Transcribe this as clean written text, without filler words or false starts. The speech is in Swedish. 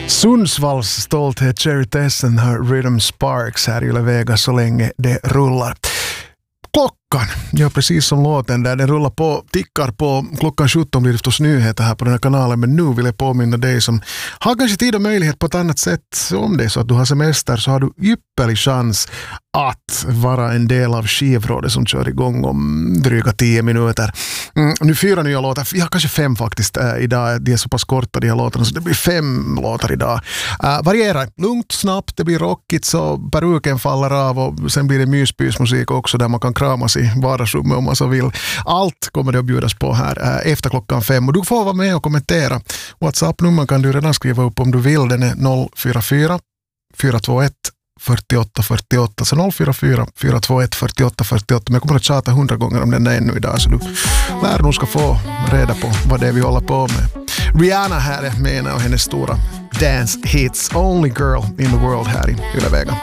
Sundsvalls stolthet Cherry Tessen har Rhythm Sparks här i Yle Vega så länge det rullar. Klockan, ja precis som låten där den rullar på, tickar på. Klockan 17 blir det förstås nyheter här på den här kanalen, men nu vill jag påminna dig som har kanske tid och möjlighet på ett annat sätt. Om det är så att du har semester så har du ypperlig chans att vara en del av skivrådet som kör igång om dryga 10 minuter. Nu 4 nya låtar, vi har kanske 5 faktiskt idag, de är så pass korta de här låtarna så det blir 5 låtar idag. Varierar, lugnt, snabbt, det blir rockigt så peruken faller av och sen blir det myspysmusik också där man kan kramas i vardagsrummet om man så vill. Allt kommer det att bjudas på här efter klockan 5 och du får vara med och kommentera. WhatsApp-nummer kan du redan skriva upp om du vill, den är 044 421 48 48, så 044 421 48 48, men jag kommer att tjata 100 gånger om den där ännu idag så du lär nog ska få reda på vad det är vi håller på med. Rihanna här är med och hennes stora dance hits, Only Girl in the World här i Yle Vega.